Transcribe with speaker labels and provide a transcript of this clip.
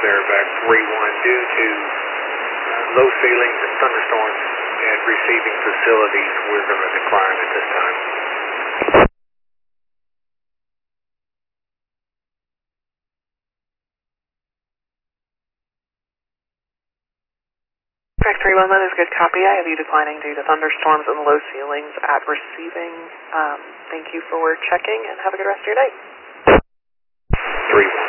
Speaker 1: Airback 3-1 due to low ceilings and thunderstorms at receiving facilities. We're going to decline at this time.
Speaker 2: Airback 3-1, that is good copy. I have you declining due to thunderstorms and low ceilings at receiving. Thank you for checking and have a good rest of your day.
Speaker 1: 3-1.